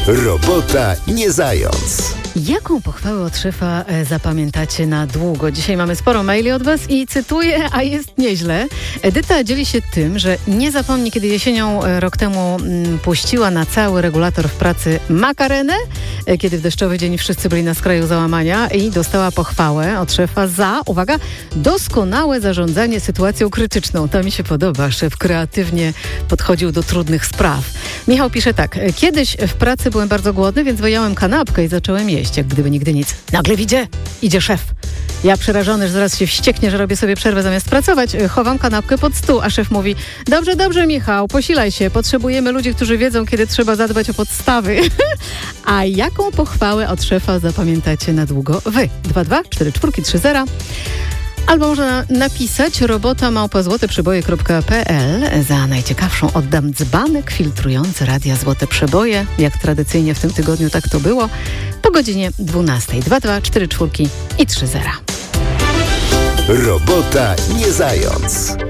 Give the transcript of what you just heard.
Robota nie zając. Jaką pochwałę od szefa zapamiętacie na długo? Dzisiaj mamy sporo maili od was i cytuję, a jest nieźle. Edyta dzieli się tym, że nie zapomni, kiedy jesienią rok temu puściła na cały regulator w pracy makarenę, kiedy w deszczowy dzień wszyscy byli na skraju załamania i dostała pochwałę od szefa za, uwaga, doskonałe zarządzanie sytuacją krytyczną. To mi się podoba. Szef kreatywnie podchodził do trudnych spraw. Michał pisze tak. Kiedyś w pracy byłem bardzo głodny, więc wyjąłem kanapkę i zacząłem jeść, jak gdyby nigdy nic. Nagle idzie szef. Ja przerażony, że zaraz się wścieknie, że robię sobie przerwę zamiast pracować, chowam kanapkę pod stół, a szef mówi: Dobrze, Michał, posilaj się, potrzebujemy ludzi, którzy wiedzą, kiedy trzeba zadbać o podstawy. A jaką pochwałę od szefa zapamiętacie na długo wy? 224430. Albo można napisać robota@złoteprzeboje.pl. Za najciekawszą oddam dzbanek filtrujący Radia Złote Przeboje. Jak tradycyjnie w tym tygodniu tak to było. Po godzinie 12. 224430. Robota nie zając.